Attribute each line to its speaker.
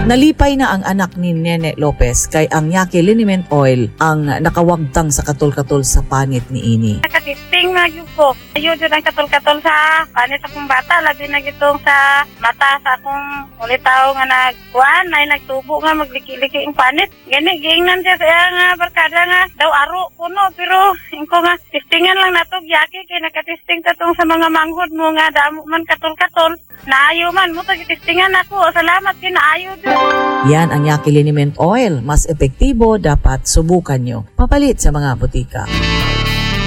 Speaker 1: Nalipay na ang anak ni Nene Lopez kay ang Yaqui Liniment Oil ang nakawagtang sa katol-katol sa panit ni ini.
Speaker 2: Nakatisting na yun ko. Ayun yun ang katol-katol sa panit akong bata. Labi na gitong sa mata sa akong ulitaw nga nagkuhan ay nagtubo nga magliki-liki ang panit. Gani, giingnan siya sa nga barkada nga daw aro kuno. Pero ko nga tistingan lang natog Yaqui kay nakatisting katong sa mga manghod mo nga damo man katol-katol. Naayo man mo tag-tistingan ako. Salamat kay naayo.
Speaker 1: Yan ang Yaqui Liniment Oil. Mas epektibo, dapat subukan nyo. Papalit sa mga butika.